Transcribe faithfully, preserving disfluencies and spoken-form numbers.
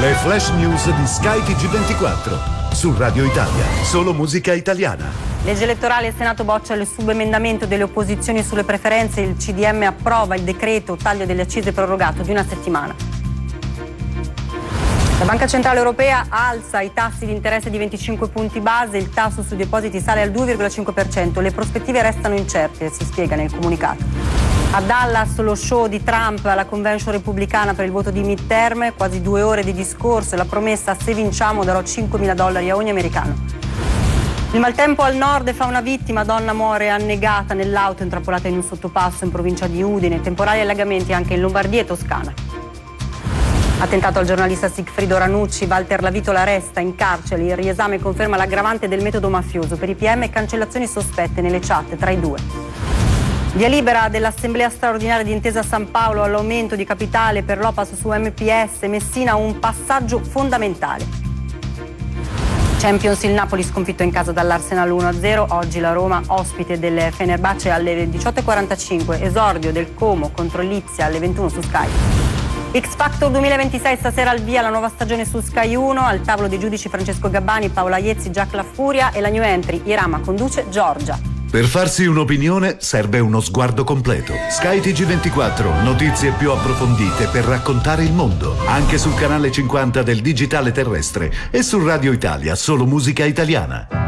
Le flash news di Sky T G ventiquattro. Su Radio Italia, solo musica italiana. Legge elettorale, il Senato boccia il subemendamento delle opposizioni sulle preferenze, il C D M approva il decreto taglio delle accise prorogato di una settimana. La Banca Centrale Europea alza i tassi di interesse di venticinque punti base, il tasso sui depositi sale al due virgola cinque per cento, le prospettive restano incerte, si spiega nel comunicato. A Dallas lo show di Trump alla convention repubblicana per il voto di midterm, quasi due ore di discorso e la promessa: se vinciamo darò cinquemila dollari a ogni americano. Il maltempo al nord fa una vittima, donna muore annegata nell'auto intrappolata in un sottopasso in provincia di Udine, temporali allagamenti anche in Lombardia e Toscana. Attentato al giornalista Sigfrido Ranucci, Walter Lavitola resta in carcere, il riesame conferma l'aggravante del metodo mafioso, per i P M e cancellazioni sospette nelle chat tra i due. Via libera dell'Assemblea straordinaria di Intesa San Paolo all'aumento di capitale per l'O P A S su M P S, Messina un passaggio fondamentale. Champions, il Napoli sconfitto in casa dall'Arsenal uno a zero, oggi la Roma ospite del Fenerbahce alle diciotto e quarantacinque, esordio del Como contro l'Ipsia alle ventuno su Sky. X Factor duemilaventisei, stasera al via la nuova stagione su Sky uno, al tavolo dei giudici Francesco Gabbani, Paola Iezzi, Jack La Furia e la new entry Irama conduce Giorgia. Per farsi un'opinione serve uno sguardo completo. Sky T G ventiquattro, notizie più approfondite per raccontare il mondo, anche sul canale cinquanta del digitale terrestre e su Radio Italia, solo musica italiana.